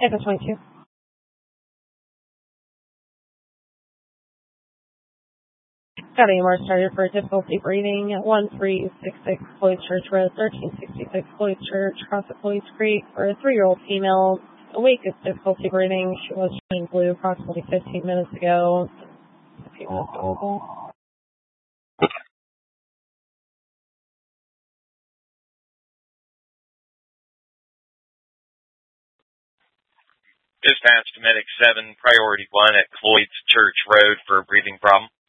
Echo 22. Got AMR started for difficulty breathing at 1366 Floyd Church Road, 1366 Floyd Church, across at Floyd's Creek for a 3-year-old female. Awake of difficulty breathing. She was showing blue approximately 15 minutes ago. Dispatch to Medic 7, Priority 1 at Floyd's Church Road for a breathing problem.